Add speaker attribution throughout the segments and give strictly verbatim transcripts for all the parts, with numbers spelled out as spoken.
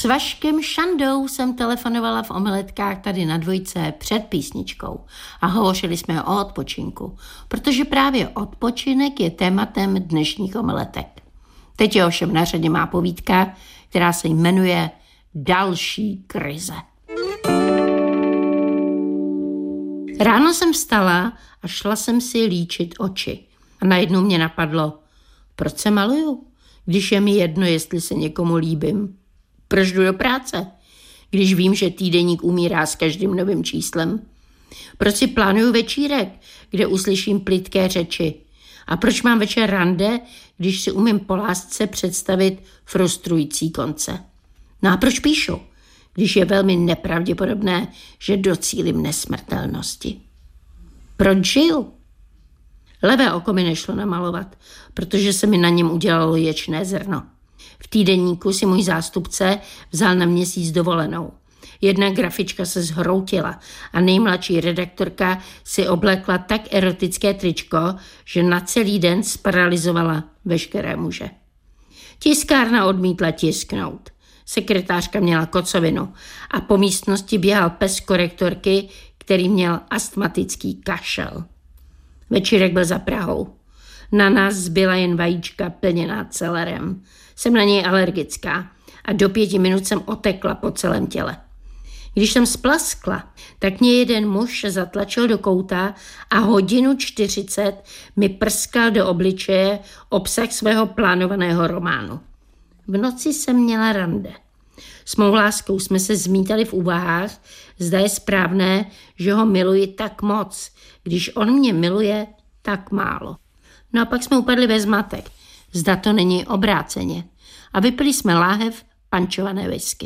Speaker 1: S Vaškem Šandou jsem telefonovala v Omeletkách tady na Dvojce před písničkou a hovořili jsme o odpočinku, protože právě odpočinek je tématem dnešních omeletek. Teď je ovšem na řadě má povídka, která se jmenuje Další krize. Ráno jsem vstala a šla jsem si líčit oči. A najednou mě napadlo, proč se maluju, když je mi jedno, jestli se někomu líbím. Proč jdu do práce, když vím, že týdeník umírá s každým novým číslem? Proč si plánuju večírek, kde uslyším plytké řeči? A proč mám večer rande, když si umím po lásce představit frustrující konce? No a proč píšu, když je velmi nepravděpodobné, že docílím nesmrtelnosti? Proč žiju? Levé oko mi nešlo namalovat, protože se mi na něm udělalo ječné zrno. V týdeníku si můj zástupce vzal na měsíc dovolenou. Jedna grafička se zhroutila a nejmladší redaktorka si oblekla tak erotické tričko, že na celý den sparalizovala veškeré muže. Tiskárna odmítla tisknout. Sekretářka měla kocovinu a po místnosti běhal pes korektorky, který měl astmatický kašel. Večírek byl za Prahou. Na nás zbyla jen vajíčka plněná celerem. Jsem na něj alergická a do pěti minut jsem otekla po celém těle. Když jsem splaskla, tak mě jeden muž zatlačil do kouta a hodinu čtyřicet mi prskal do obličeje obsah svého plánovaného románu. V noci jsem měla rande. S mou láskou jsme se zmítali v úvahách, zda je správné, že ho miluji tak moc, když on mě miluje tak málo. No a pak jsme upadli ve zmatek, zda to není obráceně. A vypili jsme láhev pančované whisky.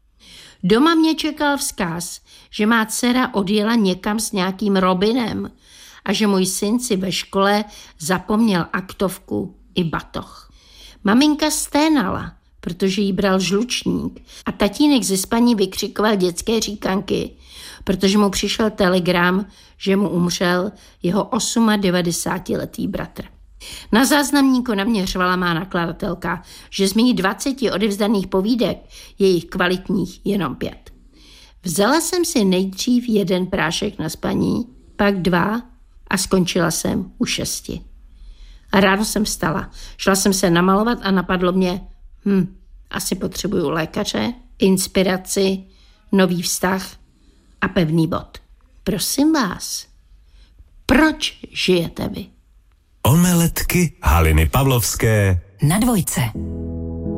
Speaker 1: Doma mě čekal vzkaz, že má dcera odjela někam s nějakým Robinem a že můj syn si ve škole zapomněl aktovku i batoh. Maminka sténala, protože jí bral žlučník a tatínek ze spaní vykřikoval dětské říkanky, protože mu přišel telegram, že mu umřel jeho devadesátiosmiletý bratr. Na záznamníku na mě řvala má nakladatelka, že z mých dvaceti odevzdaných povídek je jich kvalitních jenom pět. Vzala jsem si nejdřív jeden prášek na spaní, pak dva a skončila jsem u šesti. A ráno jsem vstala, šla jsem se namalovat a napadlo mě, hm, asi potřebuju lékaře, inspiraci, nový vztah a pevný bod. Prosím vás, proč žijete vy?
Speaker 2: Omeletky Haliny Pavlovské
Speaker 3: na Dvojce.